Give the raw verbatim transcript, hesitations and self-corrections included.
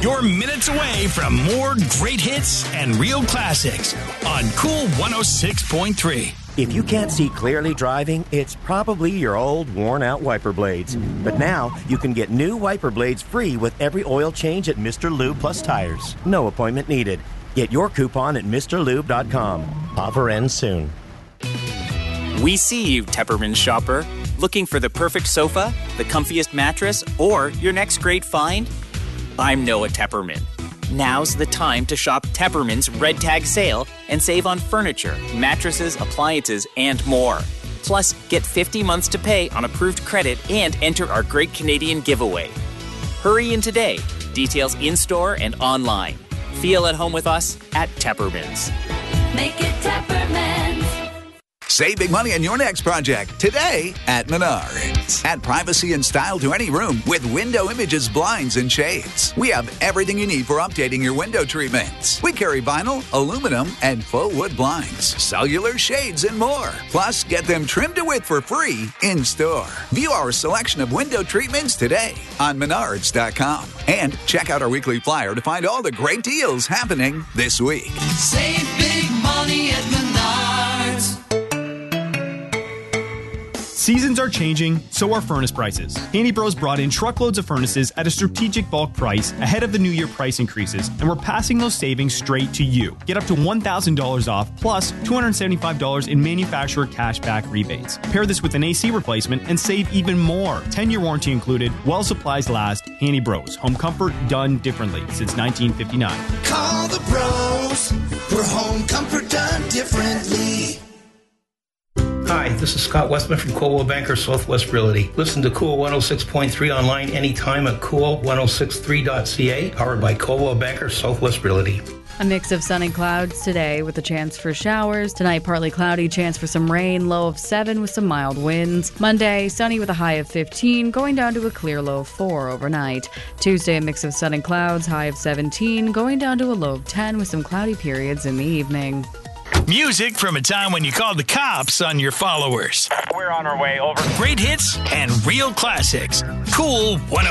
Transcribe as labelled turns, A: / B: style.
A: You're minutes away from more great hits and real classics on Cool one oh six point three.
B: If you can't see clearly driving, it's probably your old, worn-out wiper blades. But now, you can get new wiper blades free with every oil change at Mister Lube Plus Tires. No appointment needed. Get your coupon at Mr Lube dot com. Offer ends soon.
C: We see you, Tepperman shopper. Looking for the perfect sofa, the comfiest mattress, or your next great find? I'm Noah Tepperman. Now's the time to shop Tepperman's Red Tag Sale and save on furniture, mattresses, appliances, and more. Plus, get fifty months to pay on approved credit and enter our Great Canadian Giveaway. Hurry in today. Details in-store and online. Feel at home with us at Tepperman's.
D: Make it Tepperman's.
E: Save big money on your next project today at Menards. Add privacy and style to any room with Window Images blinds and shades. We have everything you need for updating your window treatments. We carry vinyl, aluminum, and faux wood blinds, cellular shades, and more. Plus, get them trimmed to width for free in store. View our selection of window treatments today on Menards dot com. And check out our weekly flyer to find all the great deals happening this week.
D: Save big money at Menards.
F: Seasons are changing, so are furnace prices. Handy Bros brought in truckloads of furnaces at a strategic bulk price ahead of the new year price increases, and we're passing those savings straight to you. Get up to one thousand dollars off plus two hundred seventy-five dollars in manufacturer cashback rebates. Pair this with an A C replacement and save even more. ten-year warranty included, while supplies last. Handy Bros, home comfort done differently since nineteen fifty-nine.
G: Call the bros for home comfort done differently.
H: Hi, this is Scott Westman from Coldwell Banker Southwest Realty. Listen to Cool one oh six point three online anytime at cool ten sixty-three dot c a, powered by Coldwell Banker Southwest Realty.
I: A mix of sun and clouds today with a chance for showers. Tonight, partly cloudy, chance for some rain, low of seven with some mild winds. Monday, sunny with a high of fifteen, going down to a clear low of four overnight. Tuesday, a mix of sun and clouds, high of seventeen, going down to a low of ten with some cloudy periods in the evening.
A: Music from a time when you called the cops on your followers.
J: We're on our way, over.
A: Great hits and real classics. Cool one oh